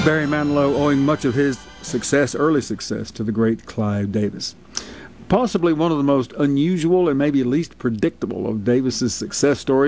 Barry Manilow owing much of his success, early success, to the great Clive Davis. Possibly one of the most unusual and maybe least predictable of Davis's success stories